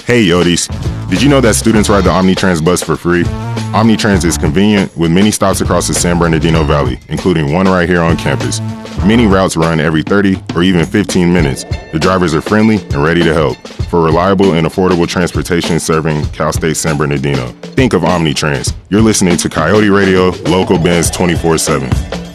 Hey Yodis, did you know that students ride the Omnitrans bus for free? Omnitrans is convenient with many stops across the San Bernardino Valley, including one right here on campus. Many routes run every 30 or even 15 minutes. The drivers are friendly and ready to help. For reliable and affordable transportation serving Cal State San Bernardino, think of Omnitrans. You're listening to Coyote Radio, Local Benz 24/7.